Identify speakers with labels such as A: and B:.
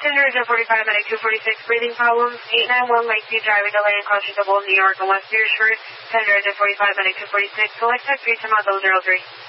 A: 10:45 medic 246, breathing problems. 891 Lakeview driving delay and crossing double New York and West Beersford. 10:45 medic 246, select tech 3 to model 03.